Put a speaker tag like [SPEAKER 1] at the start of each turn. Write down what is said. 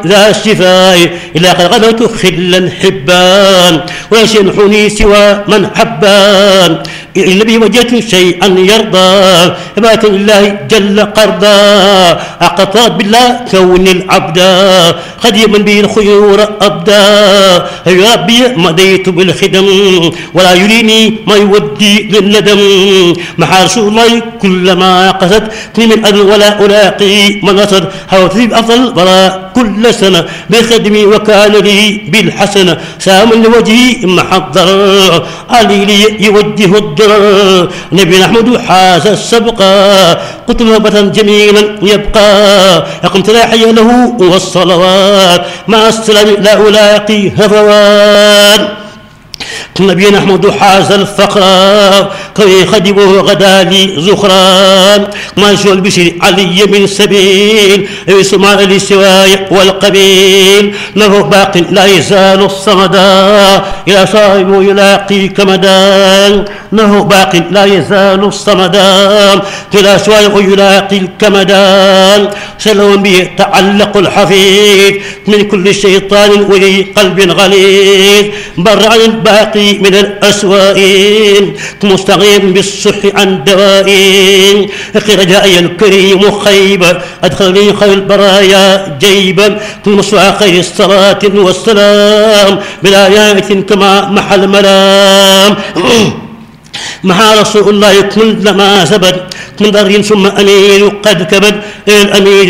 [SPEAKER 1] ذا الشفاء إلا قد غدوت خلا حبان ويشنحني سوى من حبان إلا بي وجدت شيئا يرضى عبادة الله جل قرضا أقطعت بالله كون العبدا خديما به الخيور أبدا يا ربي مضيت بالخدم ولا يريني ما يودي للندم محى رسول الله كلما قصدتني من أذى ولا ألاقي من نصر حوت بأفضل ولا كل سنة بخدمي وكان لي بالحسنة سام لوجهي محضر علي لي يوجه الضرر نبي نحمد حاز السبقا قلت نوبة جميلا يبقى أقمت لا حي له والصلوات مع السلام لا ألاقي هفوان نبينا أحمد حاز الفقر كي خدمه غدا لي زخران ما شو البشر علي من سبيل يسمع لسواي والقبيل له باق لا يزال الصمدا إلى صاحبه يلاقي كمدان له باق لا يزال الصمدان إلى صاحبه يلاقي الكمدان سلوا به تعلق الحفيظ من كل شيطان وذي قلب غليظ بر عن الباقي من الأسوائين مستغيث بالصح عن دوائين رجائي الكريم خيبا أدخلني خير البرايا جيبا مصفى خير الصلاة والسلام بالآيات كما محل ملام مع رسول الله كل ما ثبت من ضر ثم أمير قد كبد الأمير